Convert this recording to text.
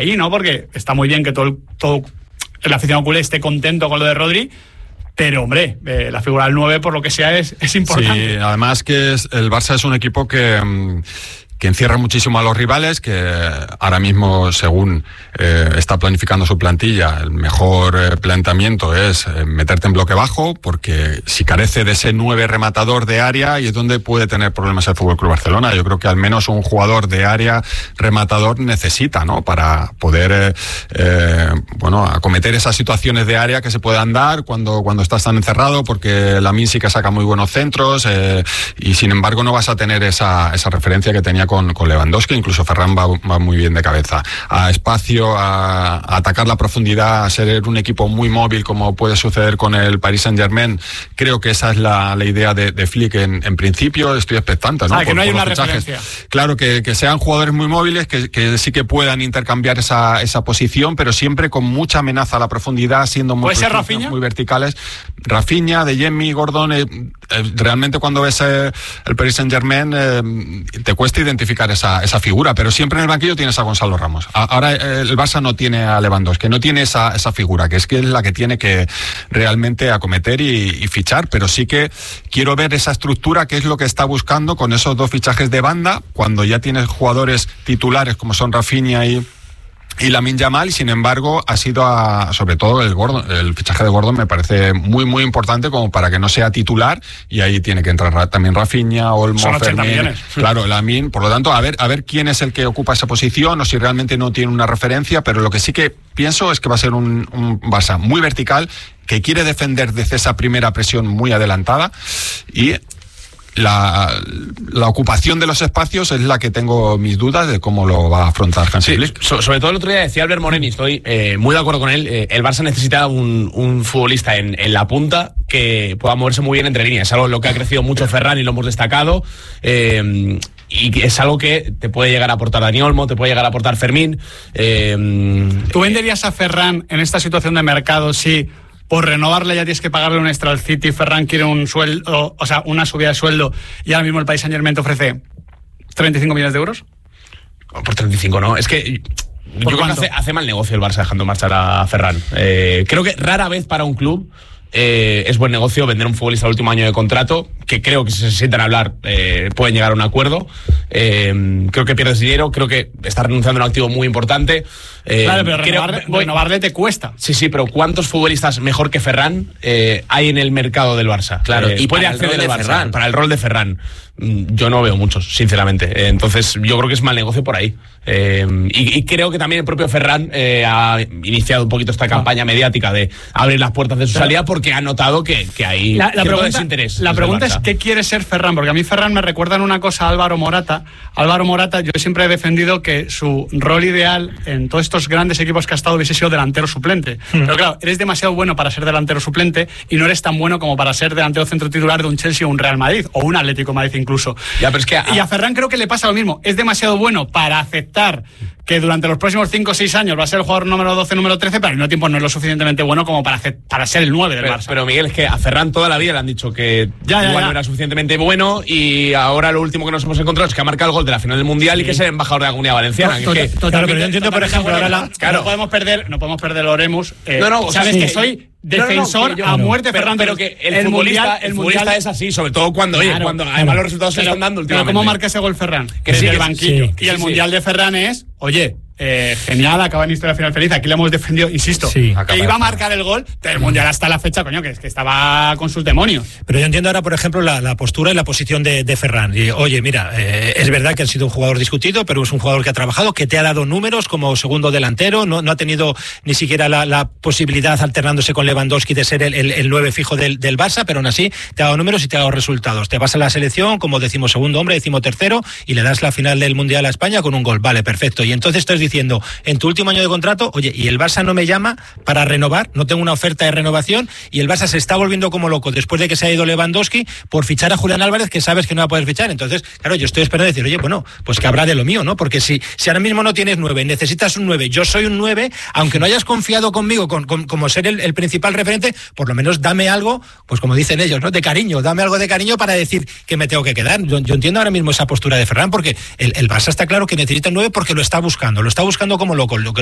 ahí, ¿no? Porque está muy bien que todo el aficionado culé esté contento con lo de Rodri, pero, hombre, la figura del 9, por lo que sea, es importante. Sí, además que el Barça es un equipo que encierra muchísimo a los rivales, que ahora mismo, según está planificando su plantilla, el mejor planteamiento es meterte en bloque bajo, porque si carece de ese 9 rematador de área, y es donde puede tener problemas el FC Barcelona. Yo creo que al menos un jugador de área rematador necesita, ¿no?, para poder acometer esas situaciones de área que se puedan dar cuando estás tan encerrado, porque Lamine sí que saca muy buenos centros, y sin embargo no vas a tener esa referencia que tenía con Lewandowski. Incluso Ferran va muy bien de cabeza a espacio, a atacar la profundidad, a ser un equipo muy móvil, como puede suceder con el Paris Saint-Germain. Creo que esa es la idea de Flick en principio. Estoy expectante, ¿no? Que no hay una referencia. Claro, que sean jugadores muy móviles, que sí que puedan intercambiar esa posición, pero siempre con mucha amenaza a la profundidad, siendo muy verticales. Rafinha, De Jong, Gordon, realmente cuando ves el Paris Saint-Germain te cuesta identificar esa figura, pero siempre en el banquillo tienes a Gonzalo Ramos. Ahora el Barça no tiene a Lewandowski, no tiene esa figura, que es la que tiene que realmente acometer y fichar, pero sí que quiero ver esa estructura, que es lo que está buscando con esos 2 fichajes de banda, cuando ya tienes jugadores titulares como son Rafinha y Lamine Yamal, y sin embargo ha sido sobre todo el fichaje de Gordon me parece muy muy importante como para que no sea titular, y ahí tiene que entrar también Rafinha, Olmo, Fermín, claro, Lamine. Por lo tanto, a ver quién es el que ocupa esa posición, o si realmente no tiene una referencia, pero lo que sí que pienso es que va a ser un Barça muy vertical, que quiere defender desde esa primera presión muy adelantada, y la ocupación de los espacios es la que tengo mis dudas de cómo lo va a afrontar Hansi Flick. Sobre todo el otro día decía Albert Moreni, estoy muy de acuerdo con él, el Barça necesita un futbolista en la punta que pueda moverse muy bien entre líneas. Es algo en lo que ha crecido mucho Ferran y lo hemos destacado, y es algo que te puede llegar a aportar Dani Olmo, te puede llegar a aportar Fermín. ¿Tú venderías a Ferran en esta situación de mercado si por renovarle ya tienes que pagarle un extra al City, Ferran quiere un sueldo, o sea, una subida de sueldo, y ahora mismo el Paris Saint-Germain te ofrece 35 millones de euros? Por 35 no, es que yo creo que hace mal negocio el Barça dejando marchar a Ferran. Creo que rara vez para un club es buen negocio vender un futbolista al último año de contrato, que creo que si se sientan a hablar pueden llegar a un acuerdo. Creo que pierdes dinero, creo que estás renunciando a un activo muy importante. Claro, pero renovarle te cuesta. Sí, pero ¿cuántos futbolistas mejor que Ferran hay en el mercado del Barça? Claro, y puede acceder el Barça para el rol de Ferran. Yo no veo muchos, sinceramente. Entonces yo creo que es mal negocio por ahí. Y creo que también el propio Ferran ha iniciado un poquito esta campaña mediática de abrir las puertas de su salida, porque ha notado que hay cierto desinterés. La pregunta es ¿qué quiere ser Ferran? Porque a mí Ferran me recuerda en una cosa a Álvaro Morata. Álvaro Morata, yo siempre he defendido que su rol ideal en todos estos grandes equipos que ha estado hubiese sido delantero suplente. Pero claro, eres demasiado bueno para ser delantero suplente y no eres tan bueno como para ser delantero centro titular de un Chelsea o un Real Madrid o un Atlético de Madrid incluso. Ya, pero es que y a Ferran creo que le pasa lo mismo. Es demasiado bueno para aceptar que durante los próximos 5 o 6 años va a ser el jugador número 12, número 13, pero al mismo tiempo no es lo suficientemente bueno como para ser el 9 del Barça. Pero Miguel, es que a Ferran toda la vida le han dicho que igual no era suficientemente bueno, y ahora lo último que nos hemos encontrado es que ha marcado el gol de la final del Mundial y que es el embajador de la Comunidad Valenciana. Claro, pero yo entiendo, por ejemplo, ahora no podemos perder el Oremus. Sabes que soy defensor a muerte de Ferran, pero que el futbolista es así, sobre todo cuando además los resultados se están dando últimamente. Pero ¿cómo marca ese gol Ferran? Que sí, el banquillo. Y el Mundial de Ferran es, oye, genial, acaba en historia final feliz. Aquí lo hemos defendido, insisto, que iba a marcar el gol del Mundial hasta la fecha, coño, que estaba con sus demonios. Pero yo entiendo ahora, por ejemplo, la postura y la posición de Ferran. Y, oye, mira, es verdad que ha sido un jugador discutido, pero es un jugador que ha trabajado, que te ha dado números como segundo delantero, no ha tenido ni siquiera la posibilidad, alternándose con Lewandowski, de ser el 9 fijo del Barça, pero aún así te ha dado números y te ha dado resultados. Te vas a la selección como 12º hombre, 13º, y le das la final del Mundial a España con un gol. Vale, perfecto. Y entonces estás diciendo, en tu último año de contrato, oye, y el Barça no me llama para renovar, no tengo una oferta de renovación, y el Barça se está volviendo como loco después de que se ha ido Lewandowski por fichar a Julián Álvarez, que sabes que no va a poder fichar. Entonces, claro, yo estoy esperando decir, oye, bueno, pues que habrá de lo mío, ¿no? Porque si ahora mismo no tienes 9, necesitas un 9, yo soy un 9, aunque no hayas confiado conmigo como ser el principal referente, por lo menos dame algo, pues como dicen ellos, ¿no? De cariño, dame algo de cariño para decir que me tengo que quedar. Yo entiendo ahora mismo esa postura de Ferran, porque el Barça está claro que necesita un 9 porque lo está buscando como loco.